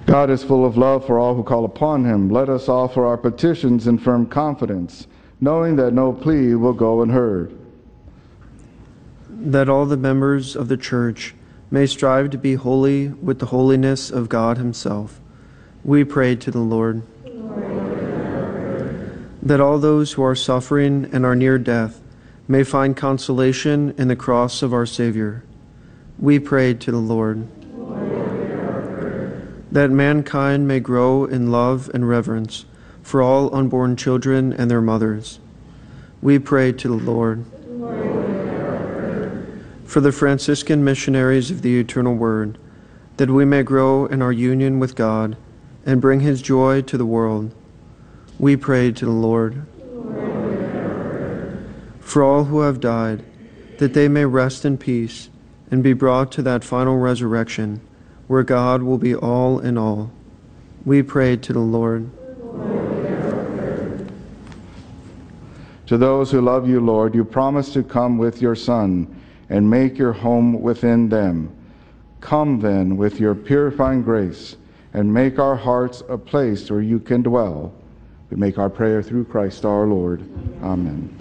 God is full of love for all who call upon him. Let us offer our petitions in firm confidence, knowing that no plea will go unheard. That all the members of the Church may strive to be holy with the holiness of God himself. We pray to the Lord. That all those who are suffering and are near death may find consolation in the cross of our Savior. We pray to the Lord. That mankind may grow in love and reverence for all unborn children and their mothers. We pray to the Lord. For the Franciscan missionaries of the Eternal Word, that we may grow in our union with God and bring his joy to the world. We pray to the Lord. For all who have died, that they may rest in peace and be brought to that final resurrection, where God will be all in all. We pray to the Lord. To those who love you, Lord, you promise to come with your Son and make your home within them. Come then with your purifying grace and make our hearts a place where you can dwell. We make our prayer through Christ our Lord. Amen.